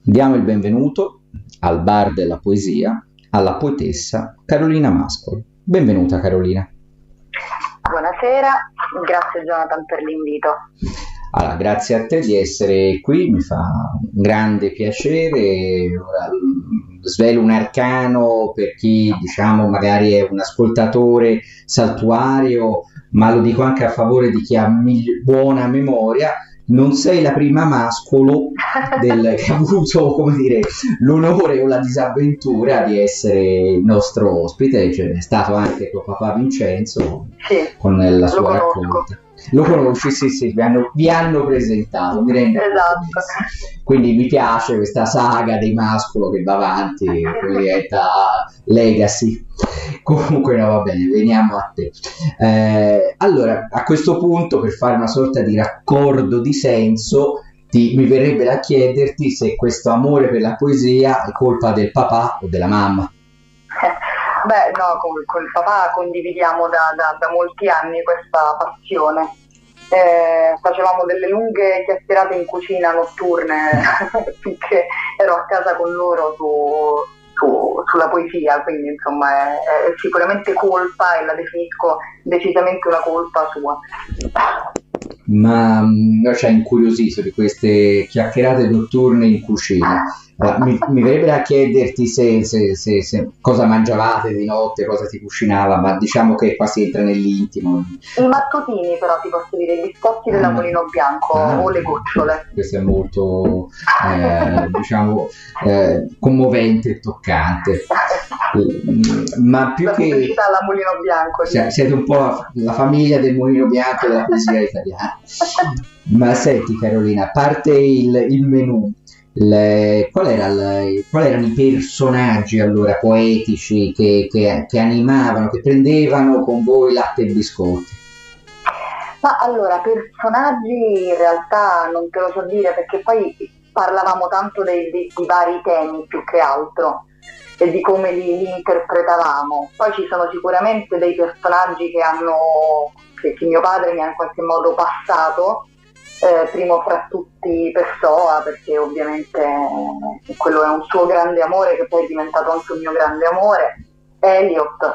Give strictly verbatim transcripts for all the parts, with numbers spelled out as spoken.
Diamo il benvenuto al bar della poesia alla poetessa Carolina Mascolo. Benvenuta Carolina. Buonasera, grazie Jonathan per l'invito. Allora, grazie a te di essere qui, mi fa un grande piacere. Ora, svelo un arcano per chi, diciamo, magari è un ascoltatore saltuario, ma lo dico anche a favore di chi ha migli- buona memoria. Non sei la prima Mascolo del, che ha avuto, come dire, l'onore o la disavventura di essere il nostro ospite. Cioè, è stato anche tuo papà Vincenzo, sì, con la sua lo raccolta. Lo conosci? Sì, sì, vi hanno, vi hanno presentato, mi rendo esatto. Quindi mi piace questa saga dei Mascolo che va avanti, che diventa legacy. Comunque no, va bene, veniamo a te. Eh, allora, a questo punto, per fare una sorta di raccordo di senso, ti, mi verrebbe da chiederti se questo amore per la poesia è colpa del papà o della mamma. Beh, no, con, con il papà condividiamo da, da, da molti anni questa passione. Eh, facevamo delle lunghe chiacchierate in cucina notturne finché ero a casa con loro su, su, sulla poesia, quindi insomma è, è sicuramente colpa e la definisco decisamente una colpa sua. Ma no, cioè, incuriosito di queste chiacchierate notturne in cucina. Allora, mi, mi verrebbe da chiederti se, se, se, se cosa mangiavate di notte, cosa ti cucinava, ma diciamo che qua si entra nell'intimo. I mattutini, però ti posso dire, i biscotti della Ah, Mulino Bianco ah, o le gocciole. Questo è molto eh, diciamo eh, commovente e toccante. Ma più la che pubblicità alla Mulino Bianco. si- siete un po' la, la famiglia del Mulino Bianco della poesia italiana. Ma senti Carolina, a parte il, il menù, le- qual era il- qual erano i personaggi allora poetici che, che, che animavano, che prendevano con voi latte e biscotti? Ma allora, personaggi in realtà non te lo so dire, perché poi parlavamo tanto dei, dei- di vari temi più che altro e di come li, li interpretavamo. Poi ci sono sicuramente dei personaggi che hanno che, che mio padre mi ha in qualche modo passato, eh, primo fra tutti Pessoa, perché ovviamente eh, quello è un suo grande amore che poi è diventato anche un mio grande amore, Eliot.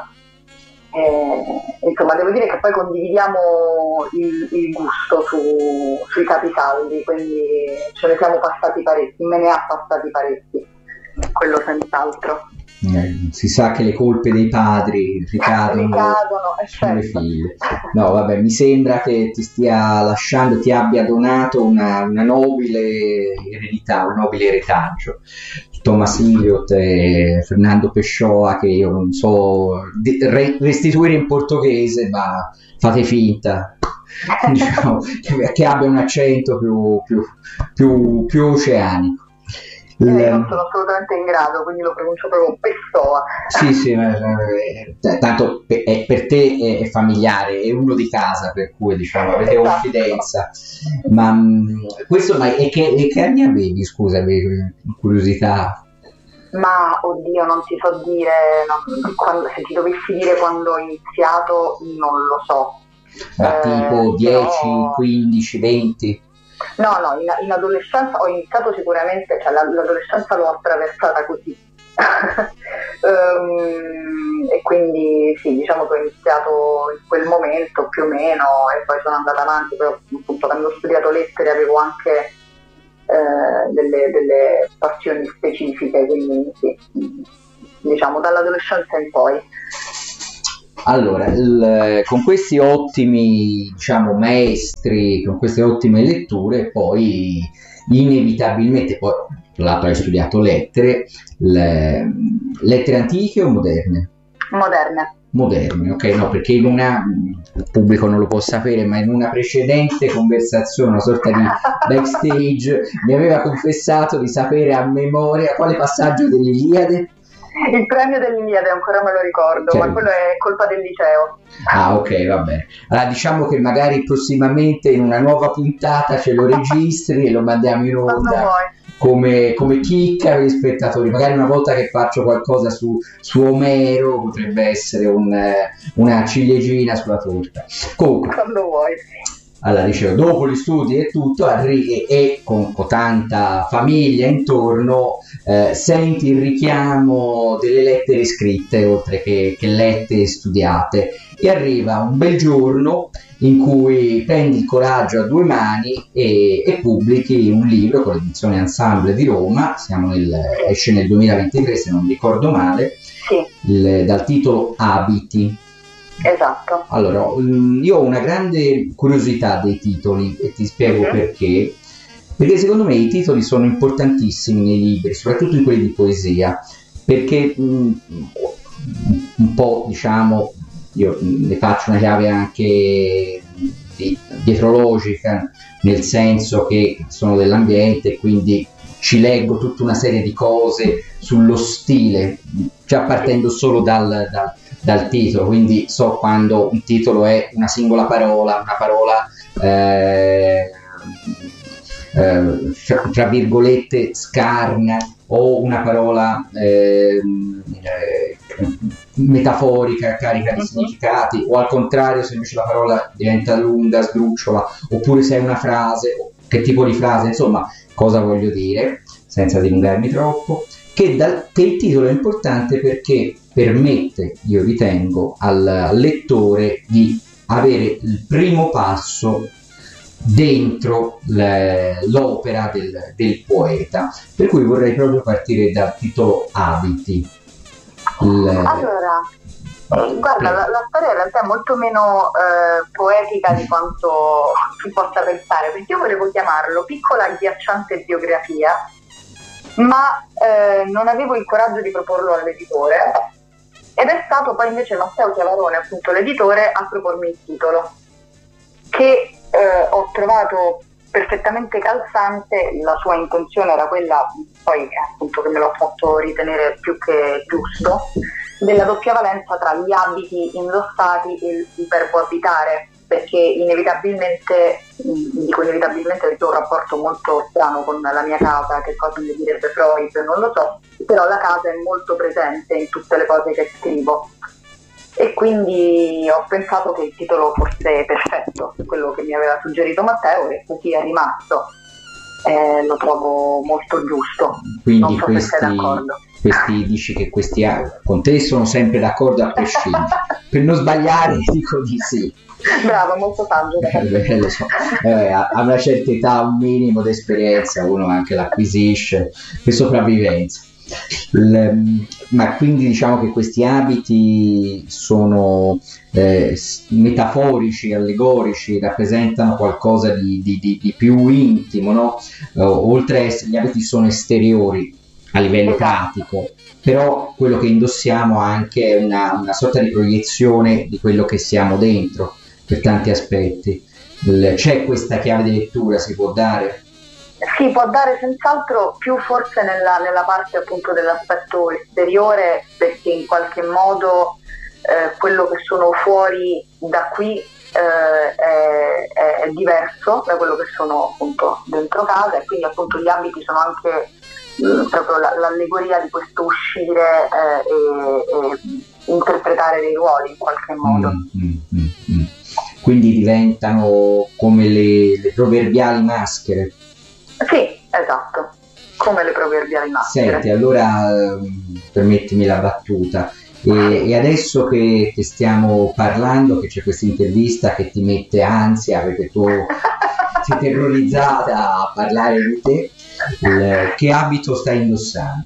Eh, insomma, devo dire che poi condividiamo il, il gusto su, sui capisaldi, quindi ce ne siamo passati parecchi, me ne ha passati parecchi, quello senz'altro. Eh, si sa che le colpe dei padri ricadono Ricadono, eh, sulle certo. figlie. No, vabbè, mi sembra che ti stia lasciando, ti abbia donato una, una nobile eredità, un nobile retaggio. Thomas Eliot e Fernando Pessoa, che io non so di- re- restituire in portoghese, ma fate finta, diciamo, che, che abbia un accento più, più, più, più oceanico. Eh, Il- non sono assolutamente in grado, quindi lo pronuncio proprio Pessoa. Sì, sì, ma, eh, eh, tanto pe- è- per te è, è familiare, è uno di casa, per cui diciamo avete Esatto. confidenza. Ma mh, questo, ma e che, e che anni avevi, scusami, curiosità? Ma oddio, non ti so dire, no, quando- se ti dovessi dire quando ho iniziato, non lo so. Ma Eh, tipo dieci, però- quindici, venti? No, no, in, in adolescenza ho iniziato sicuramente, cioè la- l'adolescenza l'ho attraversata così. Ehm, e quindi sì, diciamo che ho iniziato in quel momento più o meno e poi sono andata avanti, però appunto quando ho studiato lettere avevo anche eh, delle, delle passioni specifiche, quindi sì, diciamo dall'adolescenza in poi. Allora, il- con questi ottimi, diciamo, maestri, con queste ottime letture, poi inevitabilmente, poi tra l'altro hai studiato lettere, le- lettere antiche o moderne? Moderne. Moderne, ok, no, perché in una, il pubblico non lo può sapere, ma in una precedente conversazione, una sorta di backstage, mi aveva confessato di sapere a memoria quale passaggio dell'Iliade. Il premio dell'Iliade ancora me lo ricordo, Cioè- ma quello è colpa del liceo. Ah, ok, va bene. Allora diciamo che magari prossimamente in una nuova puntata ce lo registri e lo mandiamo in Quando onda vuoi. come, come chicca per gli spettatori. Magari una volta che faccio qualcosa su, su Omero potrebbe essere un, eh, una ciliegina sulla torta. Comunque, Quando vuoi. alla liceo, dopo gli studi e tutto, arri- e, e con, con tanta famiglia intorno, eh, senti il richiamo delle lettere scritte oltre che, che lette e studiate, e arriva un bel giorno in cui prendi il coraggio a due mani e, e pubblichi un libro con l'edizione Ensemble di Roma, siamo nel, esce nel duemilaventitré se non mi ricordo male, sì. il, dal titolo Abiti. Esatto. Allora, io ho una grande curiosità dei titoli e ti spiego uh-huh. perché. Perché secondo me i titoli sono importantissimi nei libri, soprattutto in quelli di poesia, perché mh, un po', diciamo, io ne faccio una chiave anche di, dietrologica, nel senso che sono dell'ambiente e quindi ci leggo tutta una serie di cose sullo stile, già partendo solo dal, dal, dal titolo, quindi so quando un titolo è una singola parola, una parola eh, eh, tra virgolette scarna, o una parola eh, eh, metaforica, carica di significati, o al contrario se invece la parola diventa lunga, sdrucciola, oppure se è una frase, che tipo di frase, insomma, cosa voglio dire, senza dilungarmi troppo, che, dal, che il titolo è importante perché permette, io ritengo, al, al lettore di avere il primo passo dentro le, l'opera del, del poeta, per cui vorrei proprio partire dal titolo Abiti. Il, allora, eh, guarda, la, la storia in realtà è molto meno eh, poetica di quanto si possa pensare, perché io volevo chiamarlo Piccola agghiacciante biografia, ma eh, non avevo il coraggio di proporlo all'editore, ed è stato poi invece Matteo Chiavarone, appunto l'editore, a propormi il titolo, che eh, ho trovato perfettamente calzante. La sua intenzione era quella, poi appunto, che me l'ho fatto ritenere più che giusto, della doppia valenza tra gli abiti indossati e il verbo abitare, perché inevitabilmente, dico inevitabilmente perché ho un rapporto molto strano con la mia casa, che cosa mi direbbe Freud, non lo so, però la casa è molto presente in tutte le cose che scrivo. E quindi ho pensato che il titolo fosse perfetto, quello che mi aveva suggerito Matteo, e così è rimasto. Eh, lo trovo molto giusto. Quindi non so questi, se sei d'accordo. Questi dici che questi con te sono sempre d'accordo a prescindere. Per non sbagliare dico di sì. Bravo, molto saggio. Eh, lo so. eh, a, a una certa età un minimo di esperienza uno anche l'acquisisce per sopravvivenza. Il, ma quindi diciamo che questi abiti sono eh, metaforici, allegorici, rappresentano qualcosa di, di, di, di più intimo, no? Uh, oltre a essere, gli abiti sono esteriori a livello pratico, però quello che indossiamo anche è una, una sorta di proiezione di quello che siamo dentro per tanti aspetti. Il, c'è questa chiave di lettura, si può dare? Si può dare senz'altro, più forse nella, nella parte appunto dell'aspetto esteriore, perché in qualche modo eh, quello che sono fuori da qui eh, è, è diverso da quello che sono appunto dentro casa, e quindi appunto gli abiti sono anche mh, proprio la, l'allegoria di questo uscire eh, e, e interpretare dei ruoli in qualche modo. Mm, mm, mm, mm. Quindi diventano come le, le proverbiali maschere. Sì, esatto, come le proverbiali maschere. Senti, allora permettimi la battuta, e, e adesso che, che stiamo parlando, che c'è questa intervista che ti mette ansia perché tu sei terrorizzata a parlare di te, il, che abito stai indossando?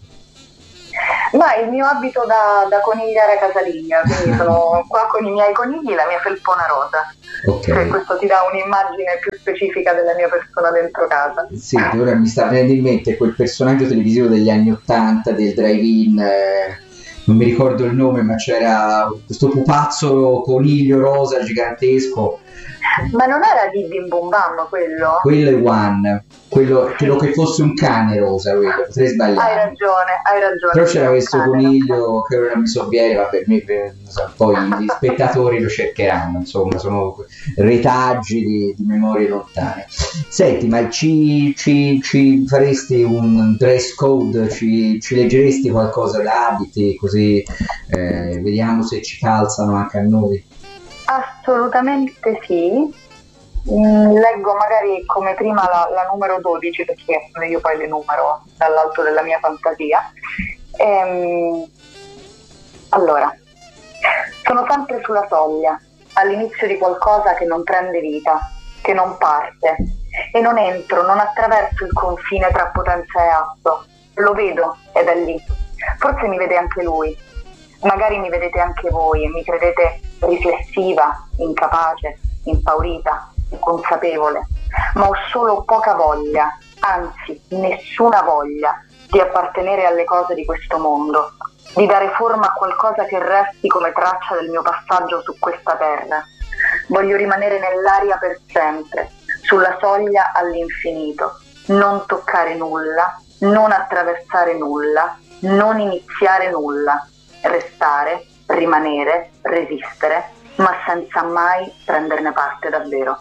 Ma il mio abito da, da conigliara casalinga, quindi sono qua con i miei conigli e la mia felpona rosa. Okay. Cioè, questo ti dà un'immagine più specifica della mia persona dentro casa. Sì, ora mi sta venendo in mente quel personaggio televisivo degli anni ottanta del drive-in, eh, non mi ricordo il nome, ma c'era questo pupazzo coniglio rosa gigantesco. Ma non era di Bim Bum Bam quello? Quello è One, quello, credo che fosse un cane rosa, quello, potrei sbagliare. Hai ragione, hai ragione. Però c'era questo cane, coniglio che ora mi sovviene, ma per me, per, so, poi gli spettatori lo cercheranno, insomma, sono retaggi di, di memorie lontane. Senti, ma ci, ci, ci faresti un dress code, ci, ci leggeresti qualcosa da abiti, così eh, vediamo se ci calzano anche a noi? Assolutamente sì. Mm, leggo magari come prima la, la numero dodici, perché io poi le numero dall'alto della mia fantasia. Ehm, allora, sono sempre sulla soglia, all'inizio di qualcosa che non prende vita, che non parte, e non entro, non attraverso il confine tra potenza e atto. Lo vedo ed è lì. Forse mi vede anche lui. Magari mi vedete anche voi e mi credete riflessiva, incapace, impaurita, inconsapevole, ma ho solo poca voglia, anzi nessuna voglia di appartenere alle cose di questo mondo, di dare forma a qualcosa che resti come traccia del mio passaggio su questa terra. Voglio rimanere nell'aria per sempre, sulla soglia all'infinito, non toccare nulla, non attraversare nulla, non iniziare nulla, restare, rimanere, resistere, ma senza mai prenderne parte davvero.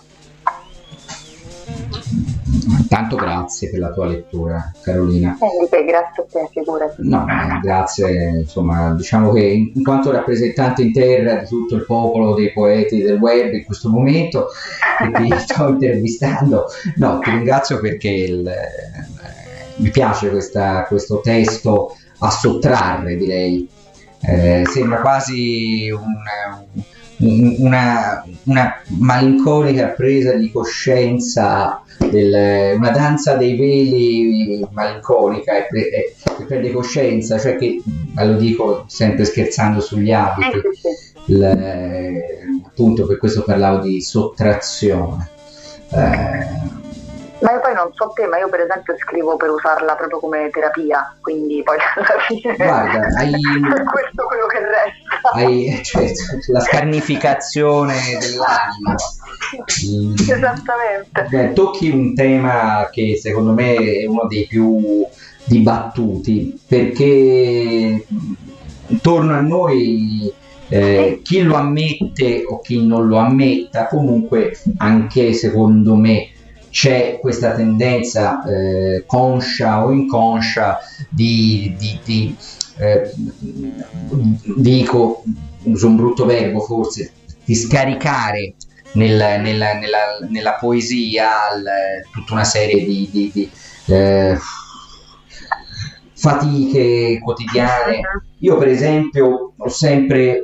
Tanto grazie per la tua lettura, Carolina. Eh, grazie a te, figurati. No, grazie, insomma, diciamo che in quanto rappresentante in terra di tutto il popolo dei poeti del web in questo momento che ti sto intervistando, no, ti ringrazio perché il, eh, mi piace questa, questo testo a sottrarre, direi. Eh, sembra quasi una, una, una malinconica presa di coscienza, del, una danza dei veli malinconica e, pre, e, e prende coscienza, cioè che, lo dico sempre scherzando sugli abiti, il, appunto per questo parlavo di sottrazione. Eh, Ma io poi non so te, ma io per esempio scrivo per usarla proprio come terapia, quindi poi alla fine guarda, hai, è questo quello che resta. Hai, cioè, la scarnificazione dell'anima. Mm. Esattamente. Beh, tocchi un tema che secondo me è uno dei più dibattuti, perché intorno a noi eh, chi lo ammette o chi non lo ammetta, comunque anche secondo me c'è questa tendenza eh, conscia o inconscia di, di, di eh, dico, uso un brutto verbo forse, di scaricare nel, nella, nella, nella poesia il, tutta una serie di, di, di eh, fatiche quotidiane. Io per esempio ho sempre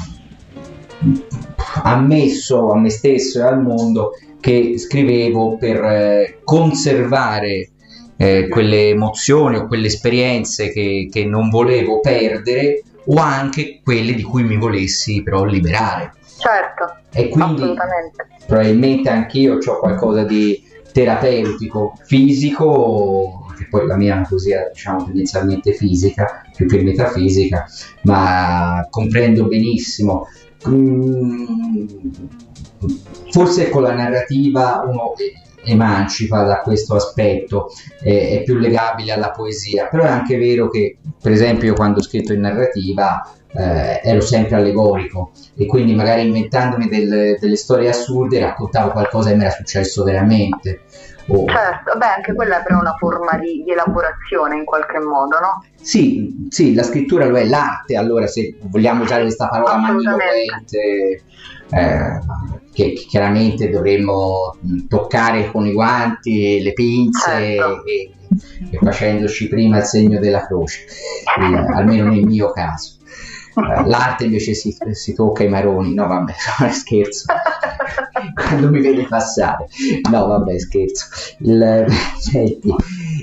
ammesso a me stesso e al mondo che scrivevo per eh, conservare eh, quelle emozioni o quelle esperienze che, che non volevo perdere, o anche quelle di cui mi volessi però liberare. Certo, e quindi assolutamente. Probabilmente anch'io ho qualcosa di terapeutico, fisico, che poi la mia è una poesia diciamo tendenzialmente fisica più che metafisica, ma comprendo benissimo. Mm, forse con la narrativa uno emancipa da questo aspetto, eh, è più legabile alla poesia, però è anche vero che per esempio io quando ho scritto in narrativa eh, ero sempre allegorico e quindi magari inventandomi del, delle storie assurde raccontavo qualcosa che mi era successo veramente. Oh. Certo, beh, anche quella è però una forma di, di elaborazione in qualche modo, no? Sì, sì, la scrittura lo è, l'arte, allora se vogliamo usare questa parola magniloquente, eh, che chiaramente dovremmo toccare con i guanti, le pinze, certo. e, e facendoci prima il segno della croce, il, almeno nel mio caso. L'arte invece si, si tocca i maroni, no vabbè, scherzo, quando mi vede passare, no vabbè scherzo, il, senti,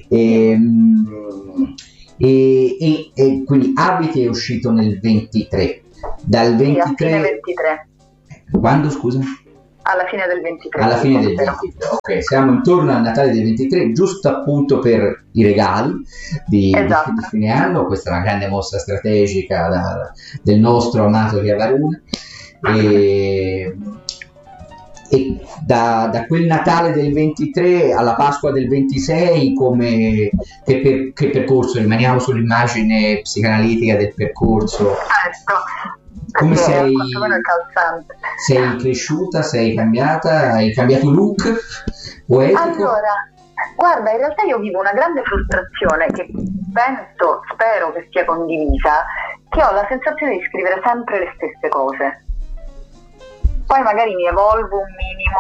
ehm, e, e, e quindi Abiti è uscito nel ventitré, dal ventitré, sì, ventitré. Quando scusa? Alla fine del ventitré. Alla fine del ventitré, ok, siamo intorno al Natale del ventitré, giusto appunto per i regali di, esatto. di, di fine anno. Questa è una grande mossa strategica da, del nostro amato Via Varuna. E, e da, da quel Natale del ventitré alla Pasqua del ventisei, come che, per, che percorso? Rimaniamo sull'immagine psicanalitica del percorso. Certo. Come sì, sei, sei cresciuta, sei cambiata, hai cambiato look poetico? Allora, guarda, in realtà io vivo una grande frustrazione che penso, spero che sia condivisa, che ho la sensazione di scrivere sempre le stesse cose. Poi magari mi evolvo un minimo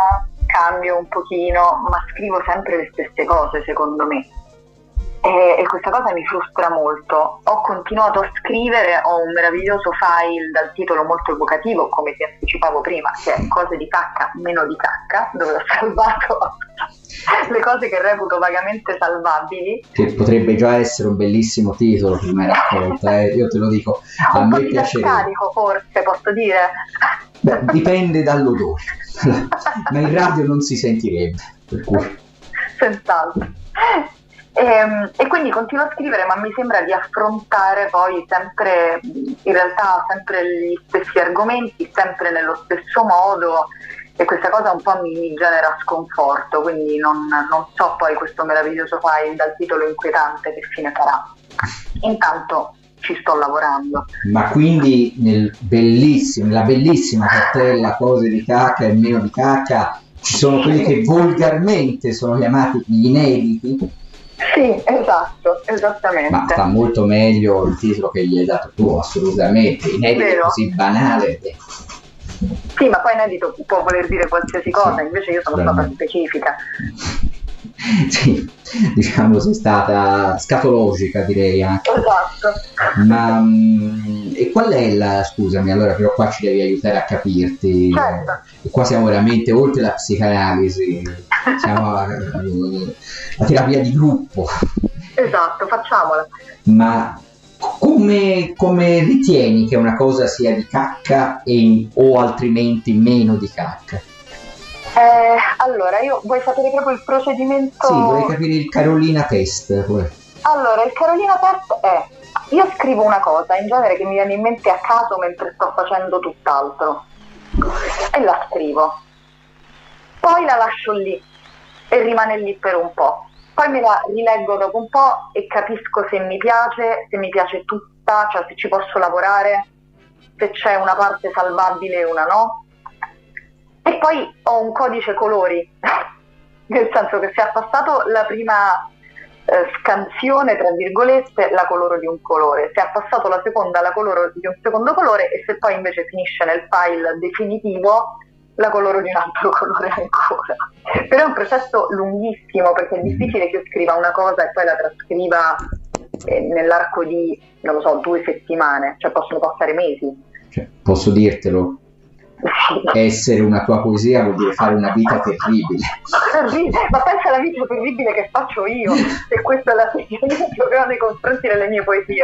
cambio un pochino, ma scrivo sempre le stesse cose secondo me. E, e questa cosa mi frustra molto. Ho continuato a scrivere, ho un meraviglioso file dal titolo molto evocativo, come ti anticipavo prima, che è Cose di cacca, meno di cacca, dove ho salvato le cose che reputo vagamente salvabili. Che potrebbe già essere un bellissimo titolo prima raccolta, eh? Io te lo dico, a un me po' di scarico, forse, posso dire? Beh, dipende dall'odore, ma in radio non si sentirebbe, per cui... Senz'altro. E, e quindi continuo a scrivere, ma mi sembra di affrontare poi sempre, in realtà sempre gli stessi argomenti, sempre nello stesso modo, e questa cosa un po' mi, mi genera sconforto, quindi non, non so poi questo meraviglioso file dal titolo inquietante che fine farà. Intanto ci sto lavorando. Ma quindi nel bellissimo, nella bellissima cartella Cose di cacca e meno di cacca ci sono quelli che volgarmente sono chiamati gli inediti? Sì, esatto, esattamente. Ma sta molto meglio il titolo che gli hai dato tu, assolutamente. Inedito è così banale. Sì, ma poi inedito può voler dire qualsiasi cosa, sì, invece io sono stata specifica. Sì, diciamo sei stata scatologica, direi anche. Esatto. Ma mh, e qual è la, scusami, allora però qua ci devi aiutare a capirti. Certo. E qua siamo veramente oltre la psicanalisi, siamo a, a, a terapia di gruppo. Esatto, facciamola. Ma come, come ritieni che una cosa sia di cacca e, o altrimenti meno di cacca? Eh, allora, io vuoi sapere proprio il procedimento? Sì, vorrei capire il Carolina test. Pure. Allora, il Carolina test è: io scrivo una cosa, in genere che mi viene in mente a caso mentre sto facendo tutt'altro, e la scrivo. Poi la lascio lì e rimane lì per un po'. Poi me la rileggo dopo un po' e capisco se mi piace, se mi piace tutta, cioè se ci posso lavorare, se c'è una parte salvabile e una no. E poi ho un codice colori, nel senso che se ha passato la prima eh, scansione, tra virgolette, la coloro di un colore, se ha passato la seconda la coloro di un secondo colore, e se poi invece finisce nel file definitivo la coloro di un altro colore ancora. Però è un processo lunghissimo, perché è difficile che io scriva una cosa e poi la trascriva eh, nell'arco di, non lo so, due settimane, cioè possono passare mesi. Cioè, posso dirtelo? Essere una tua poesia vuol dire fare una vita terribile. Ma pensa alla vita terribile che faccio io, e questo è l'atteggiamento che ho nei confronti delle mie poesie.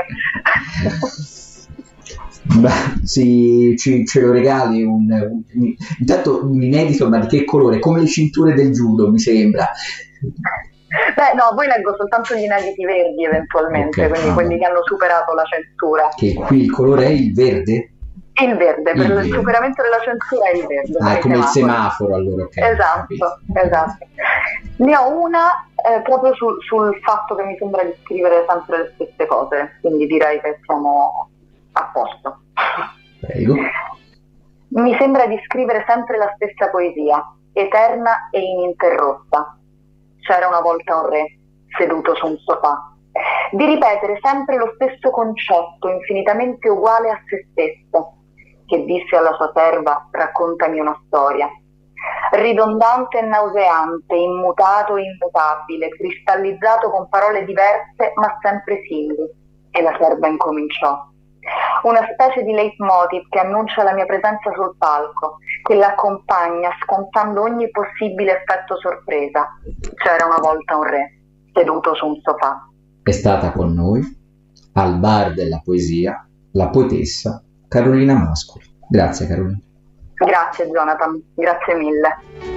Beh, sì, ci, ce lo regali un, un, intanto un inedito, ma di che colore? Come le cinture del judo, mi sembra. Beh, no, voi leggo soltanto gli inediti verdi eventualmente, okay, quindi ah, quelli che hanno superato la censura. Che qui il colore è il verde? Il verde, il per verde. Il superamento della censura è il verde. Ah, è come il semaforo allora. Okay, esatto, esatto. Ne ho una eh, proprio sul, sul fatto che mi sembra di scrivere sempre le stesse cose, quindi direi che siamo a posto. Prego. Mi sembra di scrivere sempre la stessa poesia, eterna e ininterrotta. C'era una volta un re, seduto su un sofà. Di ripetere sempre lo stesso concetto, infinitamente uguale a se stesso, che disse alla sua serva: raccontami una storia. Ridondante e nauseante, immutato e immutabile, cristallizzato con parole diverse ma sempre simili. E la serva incominciò. Una specie di leitmotiv che annuncia la mia presenza sul palco, che l'accompagna scontando ogni possibile effetto sorpresa. C'era una volta un re, seduto su un sofà. È stata con noi, al bar della poesia, la poetessa Carolina Mascoli. Grazie Carolina. Grazie Jonathan, grazie mille.